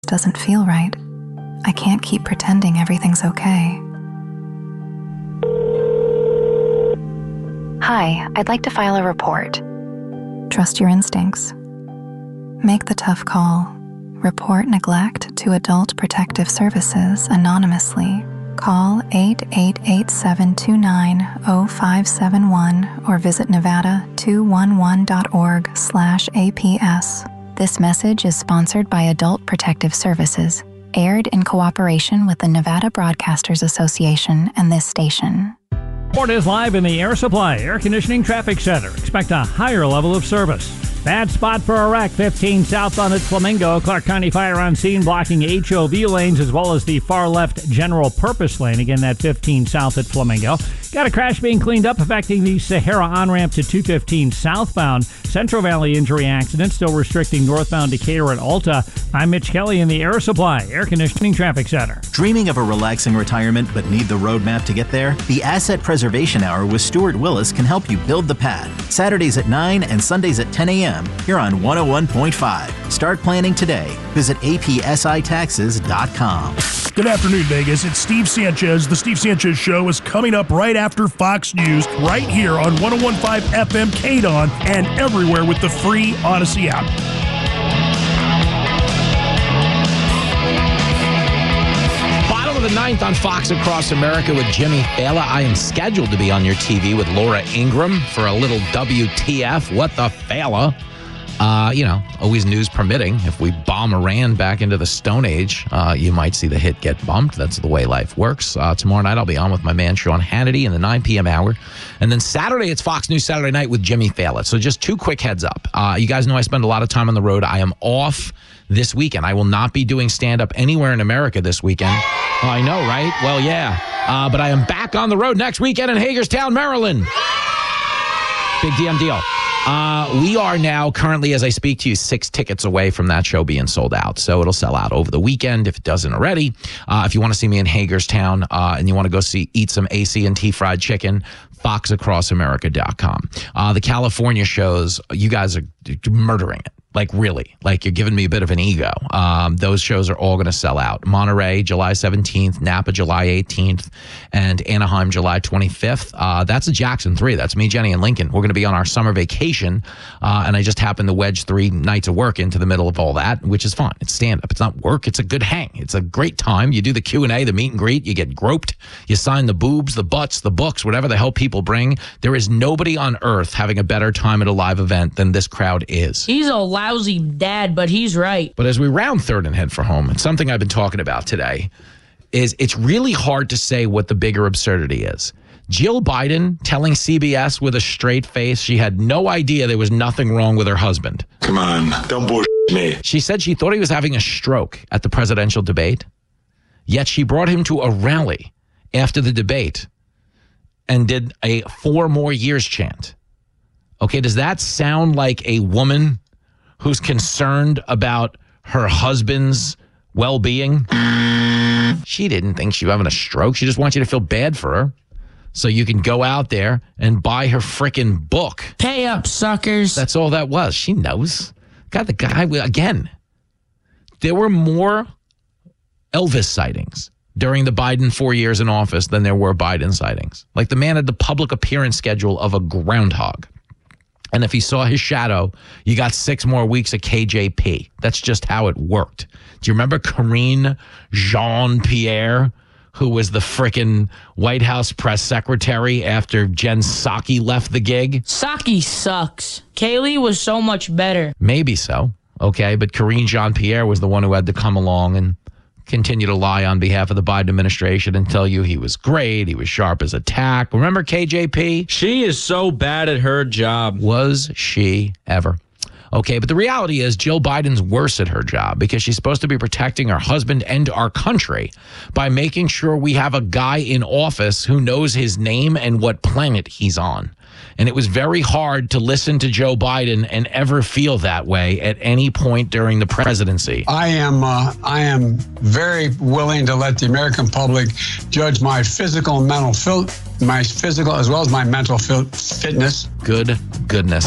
doesn't feel right. I can't keep pretending everything's okay. Hi, I'd like to file a report. Trust your instincts. Make the tough call. Report neglect to Adult Protective Services anonymously. Call 888-729-0571 or visit nevada211.org/APS. This message is sponsored by Adult Protective Services, aired in cooperation with the Nevada Broadcasters Association and this station. Ford is live in the Air Supply Air Conditioning Traffic Center. Expect a higher level of service. Bad spot for a wreck, 15 southbound at Flamingo. Clark County Fire on scene, blocking HOV lanes as well as the far left general purpose lane. Again, that 15 south at Flamingo. Got a crash being cleaned up affecting the Sahara on-ramp to 215 southbound. Central Valley injury accident still restricting northbound Decatur at Alta. I'm Mitch Kelly in the Air Supply Air Conditioning Traffic Center. Dreaming of a relaxing retirement but need the roadmap to get there? The Asset Preservation Hour with Stuart Willis can help you build the path. Saturdays at 9 and Sundays at 10 a.m. here on 101.5. Start planning today. Visit APSITaxes.com. Good afternoon, Vegas. It's Steve Sanchez. The Steve Sanchez Show is coming up right after Fox News, right here on 101.5 FM KDON and everywhere with the free Odyssey app. Bottom of the ninth on Fox Across America with Jimmy Fallon. I am scheduled to be on your TV with Laura Ingraham for a little WTF. What the Fallon? Always news permitting. If we bomb Iran back into the Stone Age, you might see the hit get bumped. That's the way life works. Tomorrow night, I'll be on with my man, Sean Hannity, in the 9 p.m. hour. And then Saturday, it's Fox News Saturday Night with Jimmy Fallon. So just two quick heads up. You guys know I spend a lot of time on the road. I am off this weekend. I will not be doing stand-up anywhere in America this weekend. Oh, I know, right? Well, yeah. But I am back on the road next weekend in Hagerstown, Maryland. Big DM deal. We are now currently, as I speak to you, 6 tickets away from that show being sold out. So it'll sell out over the weekend if it doesn't already. If you want to see me in Hagerstown and you want to go eat some AC&T fried chicken, foxacrossamerica.com. The California shows, you guys are murdering it. Like, really. Like, you're giving me a bit of an ego. Those shows are all going to sell out. Monterey, July 17th. Napa, July 18th. And Anaheim, July 25th. That's a Jackson 3. That's me, Jenny, and Lincoln. We're going to be on our summer vacation. And I just happened to wedge 3 nights of work into the middle of all that, which is fun. It's stand-up. It's not work. It's a good hang. It's a great time. You do the Q&A, the meet and greet. You get groped. You sign the boobs, the butts, the books, whatever the hell people bring. There is nobody on earth having a better time at a live event than this crowd is. He's a lousy dad, but he's right. But as we round third and head for home, it's something I've been talking about today, is it's really hard to say what the bigger absurdity is. Jill Biden telling CBS with a straight face she had no idea there was nothing wrong with her husband. Come on, don't bullshit me. She said she thought he was having a stroke at the presidential debate, yet she brought him to a rally after the debate and did a 4 more years chant. Okay, does that sound like a woman who's concerned about her husband's well-being? She didn't think she was having a stroke. She just wants you to feel bad for her so you can go out there and buy her frickin' book. Pay up, suckers. That's all that was. She knows. God, the guy, again, there were more Elvis sightings during the Biden 4 years in office than there were Biden sightings. Like, the man had the public appearance schedule of a groundhog. And if he saw his shadow, you got 6 more weeks of KJP. That's just how it worked. Do you remember Karine Jean-Pierre, who was the frickin' White House press secretary after Jen Psaki left the gig? Psaki sucks. Kaylee was so much better. Maybe so. Okay, but Karine Jean-Pierre was the one who had to come along and continue to lie on behalf of the Biden administration and tell you he was great, he was sharp as a tack. Remember KJP? She is so bad at her job. Was she ever? Okay, but the reality is Jill Biden's worse at her job because she's supposed to be protecting her husband and our country by making sure we have a guy in office who knows his name and what planet he's on. And it was very hard to listen to Joe Biden and ever feel that way at any point during the presidency. I am very willing to let the American public judge my physical and mental my physical as well as my mental fitness. Goodness.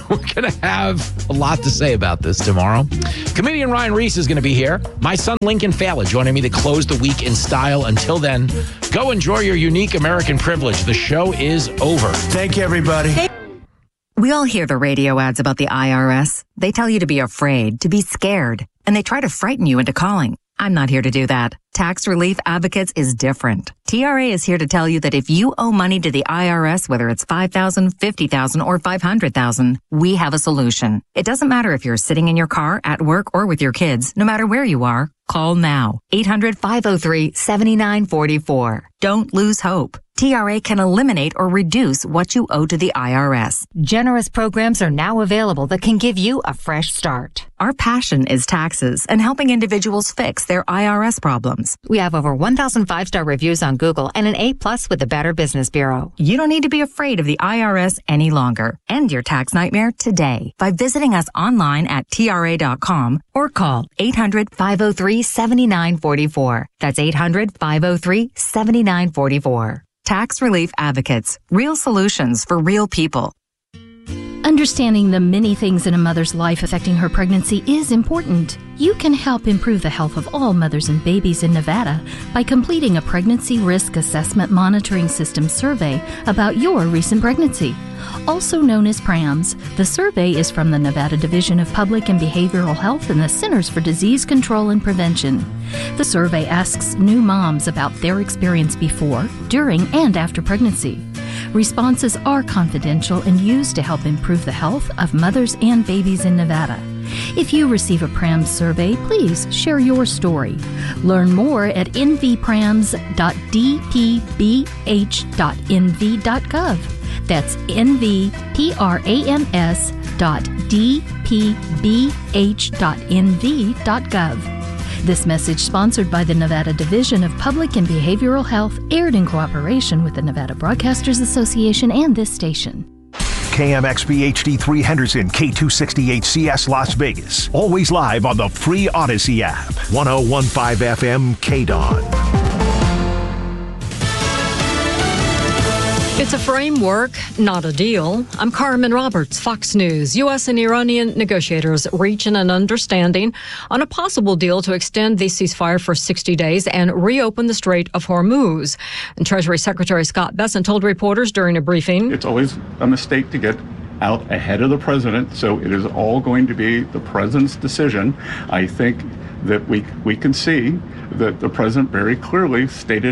We're going to have a lot to say about this tomorrow. Comedian Ryan Reese is going to be here. My son Lincoln Fala joining me to close the week in style. Until then, go enjoy your unique American privilege. The show is over. Thank you, everybody. We all hear the radio ads about the IRS. They tell you to be afraid, to be scared, and they try to frighten you into calling. I'm not here to do that. Tax Relief Advocates is different. TRA is here to tell you that if you owe money to the IRS, whether it's $5,000, $50,000, or $500,000, we have a solution. It doesn't matter if you're sitting in your car, at work, or with your kids. No matter where you are, call now. 800-503-7944. Don't lose hope. TRA can eliminate or reduce what you owe to the IRS. Generous programs are now available that can give you a fresh start. Our passion is taxes and helping individuals fix their IRS problems. We have over 1,000 5-star reviews on Google and an A+ with the Better Business Bureau. You don't need to be afraid of the IRS any longer. End your tax nightmare today by visiting us online at TRA.com or call 800-503-7944. That's 800-503-7944. Tax Relief Advocates. Real solutions for real people. Understanding the many things in a mother's life affecting her pregnancy is important. You can help improve the health of all mothers and babies in Nevada by completing a Pregnancy Risk Assessment Monitoring System survey about your recent pregnancy. Also known as PRAMS, the survey is from the Nevada Division of Public and Behavioral Health and the Centers for Disease Control and Prevention. The survey asks new moms about their experience before, during, and after pregnancy. Responses are confidential and used to help improve the health of mothers and babies in Nevada. If you receive a PRAMS survey, please share your story. Learn more at nvprams.dpbh.nv.gov. That's nvprams.dpbh.nv.gov. This message, sponsored by the Nevada Division of Public and Behavioral Health, aired in cooperation with the Nevada Broadcasters Association and this station. KMXP HD3 Henderson, K268CS Las Vegas. Always live on the free Odyssey app. 1015 FM KDON. It's a framework, not a deal. I'm Carmen Roberts, Fox News. U.S. and Iranian negotiators reach an understanding on a possible deal to extend the ceasefire for 60 days and reopen the Strait of Hormuz. And Treasury Secretary Scott Bessent told reporters during a briefing, "It's always a mistake to get out ahead of the president, so it is all going to be the president's decision." I think that we can see that the president very clearly stated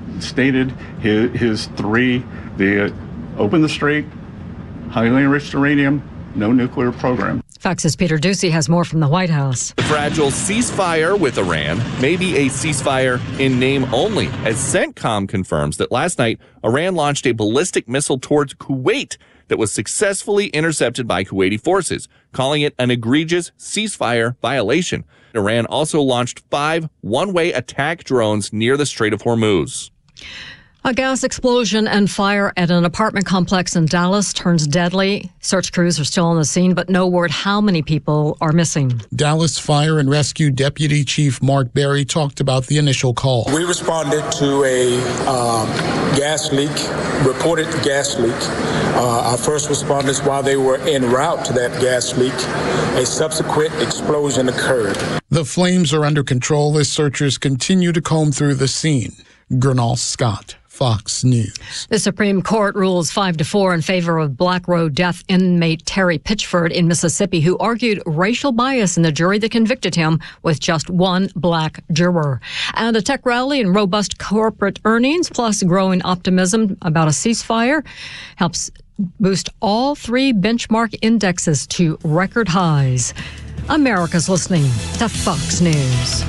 his three: the open the strait, highly enriched uranium, no nuclear program. Fox's Peter Doocy has more from the White House. The fragile ceasefire with Iran may be a ceasefire in name only, as CENTCOM confirms that last night Iran launched a ballistic missile towards Kuwait that was successfully intercepted by Kuwaiti forces, calling it an egregious ceasefire violation. Iran also launched 5 one-way attack drones near the Strait of Hormuz. A gas explosion and fire at an apartment complex in Dallas turns deadly. Search crews are still on the scene, but no word how many people are missing. Dallas Fire and Rescue Deputy Chief Mark Berry talked about the initial call. We responded to a gas leak, reported gas leak. Our first responders, while they were en route to that gas leak, a subsequent explosion occurred. The flames are under control as searchers continue to comb through the scene. Gernal Scott, Fox News. The Supreme Court rules 5-4 in favor of Black Row death inmate Terry Pitchford in Mississippi, who argued racial bias in the jury that convicted him with just one black juror. And a tech rally and robust corporate earnings, plus growing optimism about a ceasefire, helps boost all 3 benchmark indexes to record highs. America's listening to Fox News.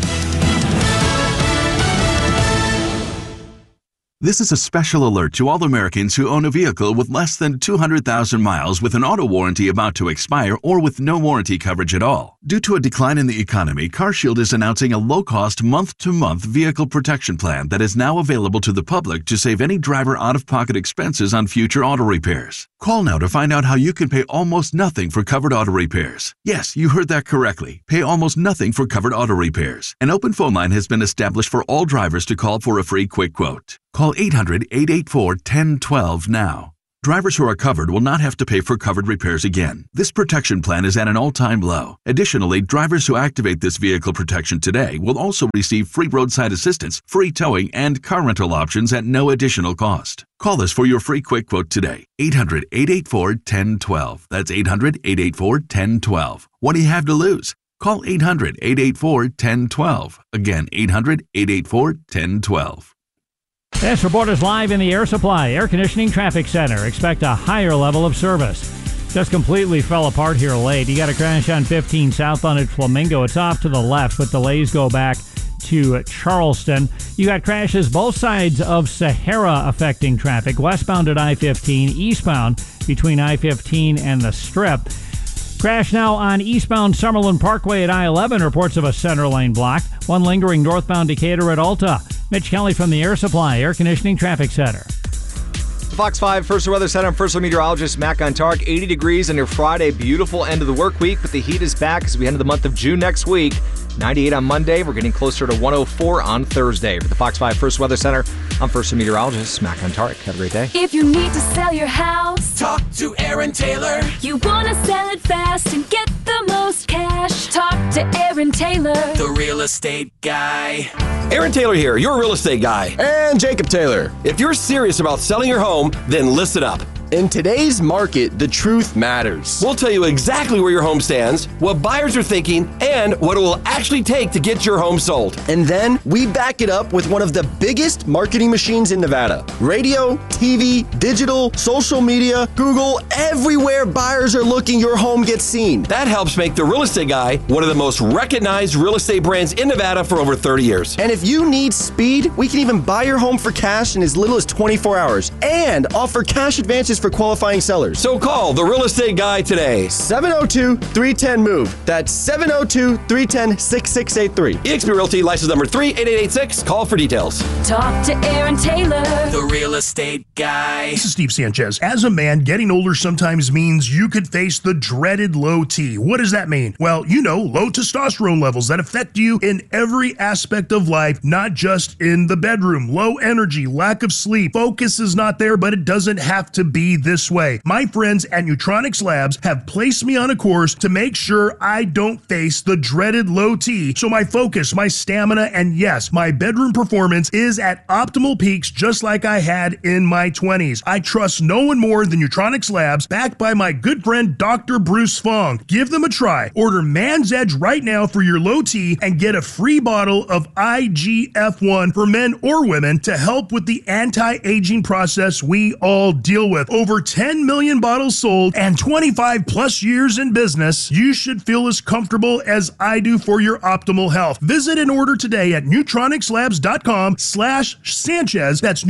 This is a special alert to all Americans who own a vehicle with less than 200,000 miles with an auto warranty about to expire or with no warranty coverage at all. Due to a decline in the economy, CarShield is announcing a low-cost month-to-month vehicle protection plan that is now available to the public to save any driver out-of-pocket expenses on future auto repairs. Call now to find out how you can pay almost nothing for covered auto repairs. Yes, you heard that correctly. Pay almost nothing for covered auto repairs. An open phone line has been established for all drivers to call for a free quick quote. Call 800-884-1012 now. Drivers who are covered will not have to pay for covered repairs again. This protection plan is at an all-time low. Additionally, drivers who activate this vehicle protection today will also receive free roadside assistance, free towing, and car rental options at no additional cost. Call us for your free quick quote today. 800-884-1012. That's 800-884-1012. What do you have to lose? Call 800-884-1012. Again, 800-884-1012. This report is live in the Air Supply Air Conditioning Traffic Center. Expect a higher level of service. Just completely fell apart here late. You got a crash on 15 southbound at Flamingo. It's off to the left, but delays go back to Charleston. You got crashes both sides of Sahara affecting traffic. Westbound at I-15, eastbound between I-15 and the Strip. Crash now on eastbound Summerlin Parkway at I-11. Reports of a center lane blocked. One lingering northbound Decatur at Alta. Mitch Kelly from the Air Supply Air Conditioning Traffic Center. Fox 5 First Weather Center. I'm First Meteorologist Mac Ontark. 80 degrees on your Friday. Beautiful end of the work week, but the heat is back as we head into the month of June next week. 98 on Monday. We're getting closer to 104 on Thursday. For the Fox 5 First Weather Center, I'm First Meteorologist Mac Ontark. Have a great day. If you need to sell your house, talk to Aaron Taylor. You want to sell it fast and get the most cash, talk to Aaron Taylor, the real estate guy. Aaron Taylor here, your real estate guy. And Jacob Taylor. If you're serious about selling your home, then listen up. In today's market, the truth matters. We'll tell you exactly where your home stands, what buyers are thinking, and what it will actually take to get your home sold. And then we back it up with one of the biggest marketing machines in Nevada. Radio, TV, digital, social media, Google, everywhere buyers are looking, your home gets seen. That helps make The Real Estate Guy one of the most recognized real estate brands in Nevada for over 30 years. And if you need speed, we can even buy your home for cash in as little as 24 hours and offer cash advances for qualifying sellers. So call The Real Estate Guy today. 702-310-MOVE. That's 702-310-6683. eXp Realty, license number 38886. Call for details. Talk to Aaron Taylor, the real estate guy. This is Steve Sanchez. As a man, getting older sometimes means you could face the dreaded low T. What does that mean? Well, you know, low testosterone levels that affect you in every aspect of life, not just in the bedroom. Low energy, lack of sleep, focus is not there, but it doesn't have to be this way. My friends at Neutronics Labs have placed me on a course to make sure I don't face the dreaded low T, so my focus, my stamina, and yes, my bedroom performance is at optimal peaks just like I had in my 20s. I trust no one more than Neutronics Labs, backed by my good friend Dr. Bruce Fong. Give them a try. Order Man's Edge right now for your low T and get a free bottle of IGF-1 for men or women to help with the anti-aging process we all deal with. Over 10 million bottles sold and 25 plus years in business, you should feel as comfortable as I do for your optimal health. Visit and order today at neutronicslabs.com/Sanchez. That's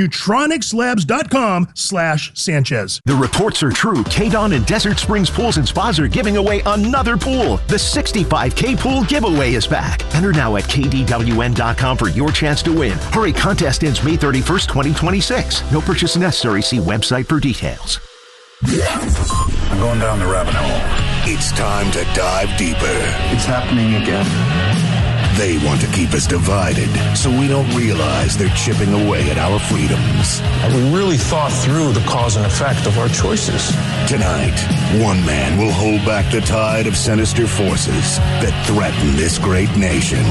neutronicslabs.com/Sanchez. The reports are true. KDON and Desert Springs Pools and Spas are giving away another pool. The 65K pool giveaway is back. Enter now at KDWN.com for your chance to win. Hurry, contest ends May 31st, 2026. No purchase necessary. See website for details. I'm going down the rabbit hole. It's time to dive deeper. It's happening again. They want to keep us divided so we don't realize they're chipping away at our freedoms. We really thought through the cause and effect of our choices. Tonight, one man will hold back the tide of sinister forces that threaten this great nation.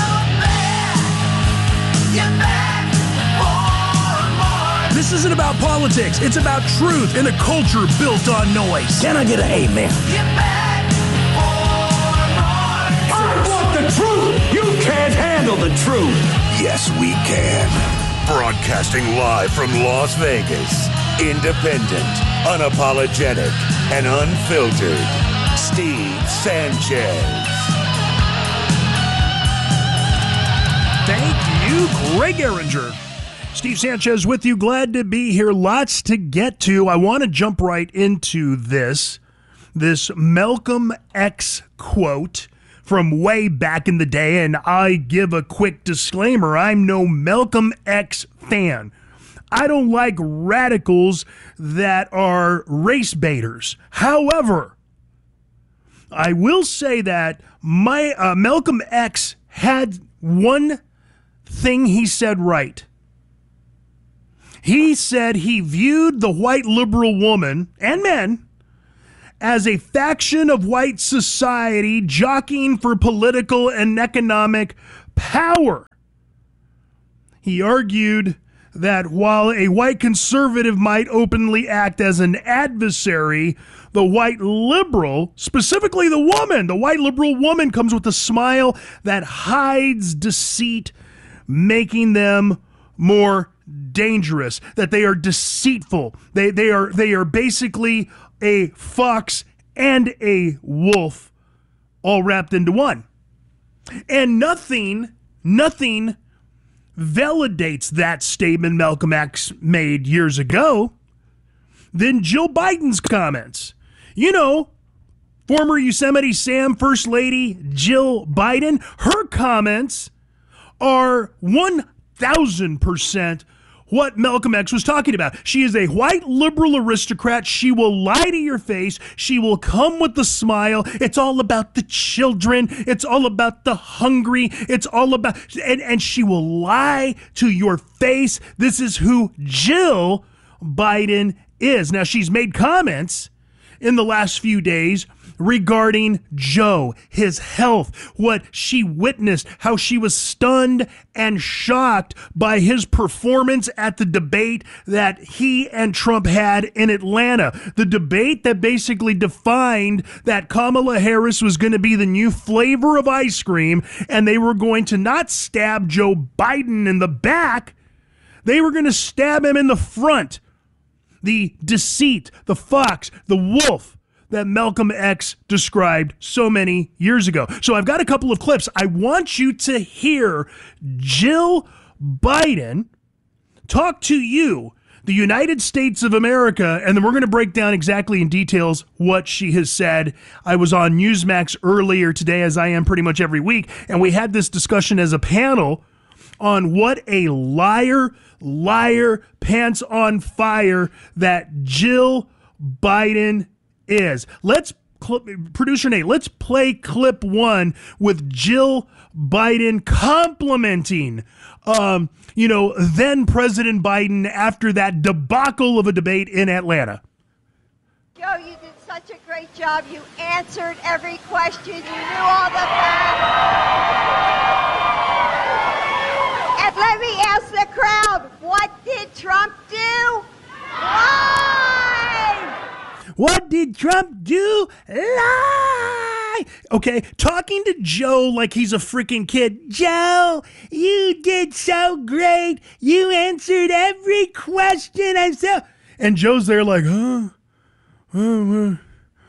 This isn't about politics. It's about truth in a culture built on noise. Can I get an amen? I want the truth. You can't handle the truth. Yes, we can. Broadcasting live from Las Vegas. Independent, unapologetic, and unfiltered. Steve Sanchez. Thank you, Greg Ehringer. Steve Sanchez with you. Glad to be here. Lots to get to. I want to jump right into this Malcolm X quote from way back in the day, and I give a quick disclaimer. I'm no Malcolm X fan. I don't like radicals that are race baiters. However, I will say that my Malcolm X had one thing he said right. He said he viewed the white liberal woman and men as a faction of white society jockeying for political and economic power. He argued that while a white conservative might openly act as an adversary, the white liberal, specifically the woman, the white liberal woman comes with a smile that hides deceit, making them more dangerous, that they are deceitful. They are basically a fox and a wolf all wrapped into one. And nothing validates that statement Malcolm X made years ago than Jill Biden's comments. You know, former Yosemite Sam First Lady Jill Biden, her comments are 1,000% what Malcolm X was talking about. She is a white liberal aristocrat. She will lie to your face. She will come with a smile. It's all about the children. It's all about the hungry. It's all about, and she will lie to your face. This is who Jill Biden is. Now, she's made comments in the last few days regarding Joe, his health, what she witnessed, how she was stunned and shocked by his performance at the debate that he and Trump had in Atlanta. The debate that basically defined that Kamala Harris was going to be the new flavor of ice cream, and they were going to not stab Joe Biden in the back, they were going to stab him in the front. The deceit, the fox, the wolf that Malcolm X described so many years ago. So I've got a couple of clips. I want you to hear Jill Biden talk to you, the United States of America, and then we're going to break down exactly in details what she has said. I was on Newsmax earlier today, as I am pretty much every week, and we had this discussion as a panel on what a liar, pants on fire that Jill Biden is. Producer Nate, let's play clip 1 with Jill Biden complimenting, then President Biden after that debacle of a debate in Atlanta. Joe, you did such a great job. You answered every question. You knew all the facts. And let me ask the crowd, what did Trump do? Lie! What did Trump do? Lie! Okay, talking to Joe like he's a freaking kid. Joe, you did so great. You answered every question. And Joe's there like, Mama,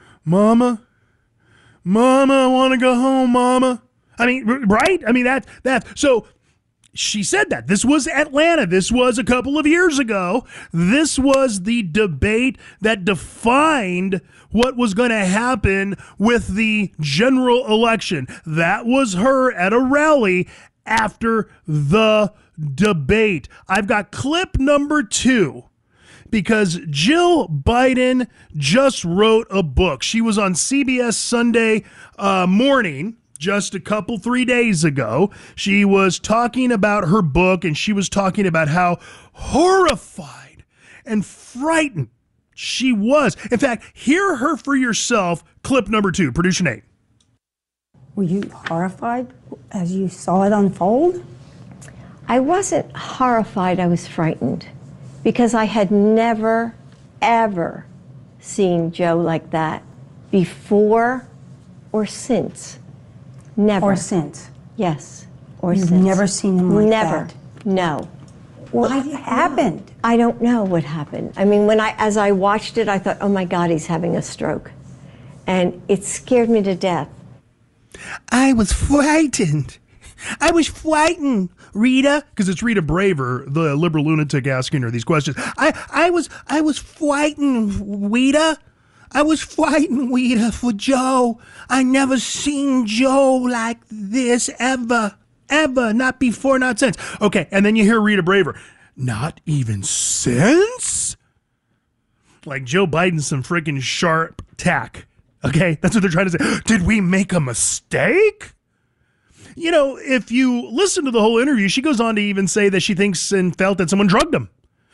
I want to go home, Mama. I mean, right? I mean, so she said that. This was Atlanta. This was a couple of years ago. This was the debate that defined what was going to happen with the general election. That was her at a rally after the debate. I've got clip number 2 because Jill Biden just wrote a book. She was on CBS Sunday morning just a couple, 3 days ago. She was talking about her book, and she was talking about how horrified and frightened she was. In fact, hear her for yourself. Clip number 2, producer Nate. Were you horrified as you saw it unfold? I wasn't horrified, I was frightened, because I had never, ever seen Joe like that before or since. Never. Or since? Yes, or You've since. never seen him like never. that? No. What happened? I don't know what happened. I mean, as I watched it, I thought, oh my God, he's having a stroke. And it scared me to death. I was frightened. I was frightened, Rita, because it's Rita Braver, the liberal lunatic, asking her these questions. I was frightened, Rita. I was frightened, Rita, for Joe. I never seen Joe like this ever, not before, not since. Okay, and then you hear Rita Braver, not even since? Like Joe Biden's some freaking sharp tack. Okay, that's what they're trying to say. Did we make a mistake? You know, if you listen to the whole interview, she goes on to even say that she thinks and felt that someone drugged him.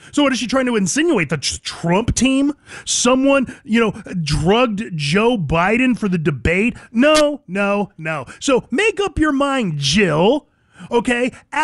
So what is she trying to insinuate? The Trump team? Someone, drugged Joe Biden for the debate? No. So make up your mind, Jill. Okay?